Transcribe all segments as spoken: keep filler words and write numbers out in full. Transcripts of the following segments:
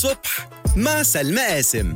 الصبح مع سلمى قاسم.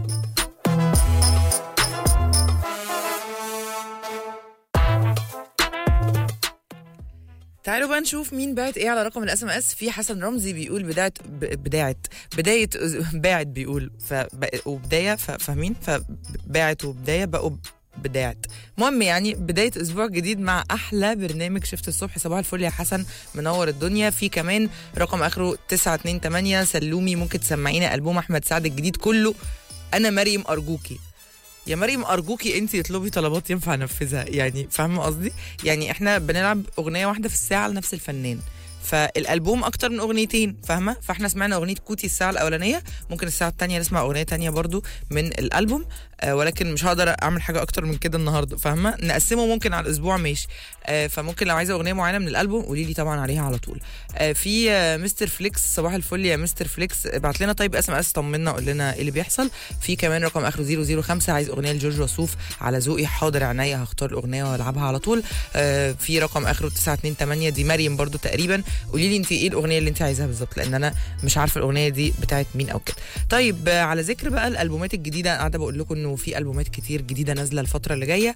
تعالوا بقى نشوف مين بعت ايه على رقم الاس ام اس. في حسن رمزي بيقول بدايه بدايه بدايه باعت بيقول ف وبدايه فاهمين فباعت وبدايه بقوا بدايات. المهم يعني بدايه اسبوع جديد مع احلى برنامج شفت الصبح. صباح الفل يا حسن، منور الدنيا. في كمان رقم اخره تسعة اتنين تمانية، سلومي ممكن تسمعينا البوم احمد سعد الجديد كله. انا مريم ارجوكي يا مريم ارجوكي انت اطلبي طلبات ينفع انفذها، يعني فاهمه قصدي؟ يعني احنا بنلعب اغنيه واحده في الساعه لنفس الفنان، فالالبوم اكتر من اغنيتين فاهمه؟ فاحنا سمعنا اغنيه كوتي الساعه الاولانيه، ممكن الساعه الثانيه نسمع اغنيه ثانيه برضو من الالبوم. آه ولكن مش هقدر اعمل حاجه اكتر من كده النهارده فاهمه؟ نقسمه ممكن على الاسبوع ماشي. آه فممكن لو عايزه اغنيه معينه من الالبوم قولي لي طبعا عليها على طول. آه في آه مستر فليكس، صباح الفل يا مستر فليكس، ابعت لنا طيب اس ام اس طمنا قول لنا ايه اللي بيحصل. في كمان رقم اخره صفر صفر خمسة، عايز اغنيه لجورج وسوف على ذوقي، حاضر عينيا هختار الاغنيه والعبها على طول. آه في رقم اخره تسعة اتنين تمانية، دي مريم برضو تقريبا، قولي لي انت ايه الاغنيه اللي انت عايزاها بالظبط، لان انا مش عارفه الاغنيه دي بتاعت مين او كده. طيب آه على ذكر بقى الالبومات الجديده، قاعده بقول لكم انه في البومات كتير جديده نازله الفتره اللي جايه.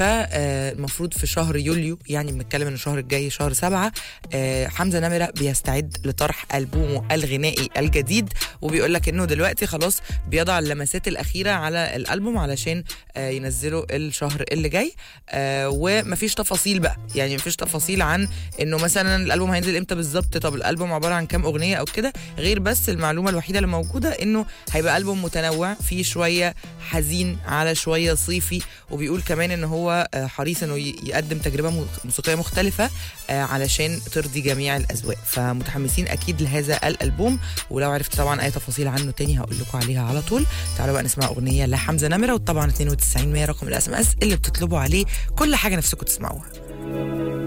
فالمفروض في شهر يوليو، يعني بنتكلم ان الشهر الجاي شهر سبعة، آه حمزه نمره بيستعد لطرح البومه الغنائي الجديد، وبيقول لك انه دلوقتي خلاص بيضع اللمسات الاخيره على الالبوم علشان آه ينزله الشهر اللي جاي. آه ومفيش تفاصيل بقى، يعني مفيش تفاصيل عن انه مثلا الالبوم هينزل امتى بالظبط، طب الالبوم عباره عن كام اغنيه او كده، غير بس المعلومه الوحيده اللي موجوده انه هيبقى البوم متنوع، فيه شويه حزين على شويه صيفي، وبيقول كمان ان هو حريص انه يقدم تجربه موسيقيه مختلفه علشان ترضي جميع الاذواق. فمتحمسين اكيد لهذا الالبوم، ولو عرفت طبعا اي تفاصيل عنه تاني هقول لكم عليها على طول. تعالوا بقى نسمع اغنيه لحمزه نمره، وطبعا اتنين وتسعين مية رقم الاس ام اس اللي بتطلبوا عليه كل حاجه نفسكم تسمعوها.